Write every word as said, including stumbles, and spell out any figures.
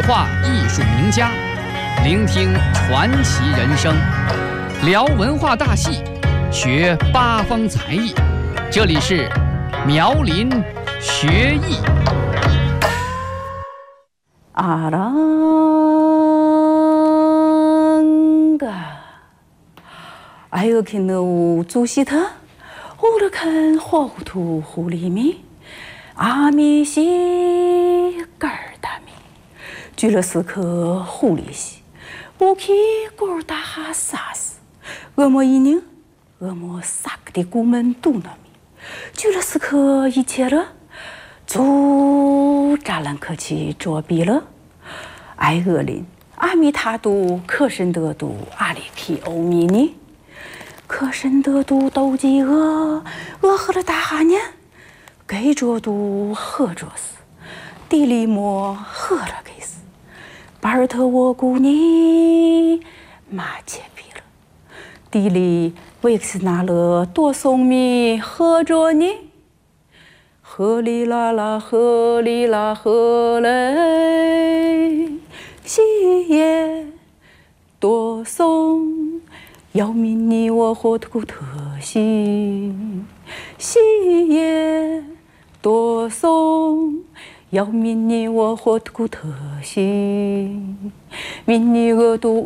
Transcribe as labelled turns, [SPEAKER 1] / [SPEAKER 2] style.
[SPEAKER 1] 化艺术名家，聆听传奇人生，聊文化大戏，学八方才艺。这里是苗林学艺。
[SPEAKER 2] 阿郎个，哎呦，看那我做戏的，我来看花糊涂狐狸米，阿米西干儿大米，居了四颗狐狸戏，我去锅儿打哈啥死，恶魔一拧，恶魔三个的骨门肚那米，居了四颗一切了。祖扎兰克奇捉比了，爱恶林阿弥他度可深得度阿里皮欧米尼，可深得度斗鸡鹅，鹅喝了大哈年，给着度喝着死，地里莫喝了给死，巴尔特我姑你马切皮了，地里维克斯拿了多送米喝着你。呵哩啦啦，呵哩啦呵嘞，西耶多松，要命你我活土特西，西耶多松，要命你我活土特西，命你额度